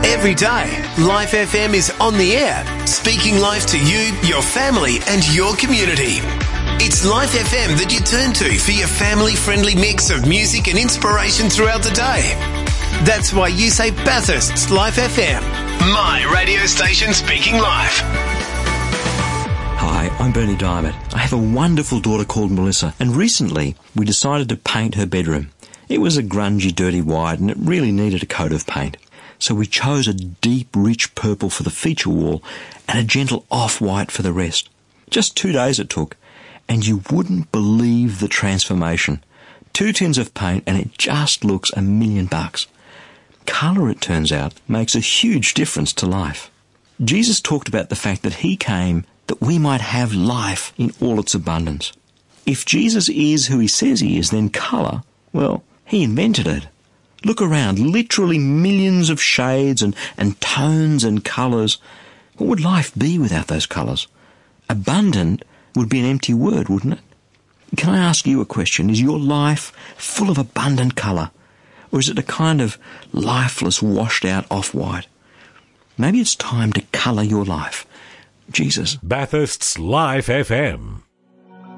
Every day, Life FM is on the air, speaking life to you, your family and your community. It's Life FM that you turn to for your family-friendly mix of music and inspiration throughout the day. That's why you say Bathurst's Life FM, my radio station speaking life. Hi, I'm Bernie Diamond. I have a wonderful daughter called Melissa, and recently we decided to paint her bedroom. It was a grungy, dirty white, and it really needed a coat of paint. So we chose a deep, rich purple for the feature wall and a gentle off-white for the rest. Just 2 days it took, and you wouldn't believe the transformation. 2 tins of paint and it just looks $1 million. Colour, it turns out, makes a huge difference to life. Jesus talked about the fact that he came that we might have life in all its abundance. If Jesus is who he says he is, then colour, well, he invented it. Look around, literally millions of shades and tones and colours. What would life be without those colours? Abundant would be an empty word, wouldn't it? Can I ask you a question? Is your life full of abundant colour? Or is it a kind of lifeless, washed-out off-white? Maybe it's time to colour your life. Jesus. Bathurst's Life FM.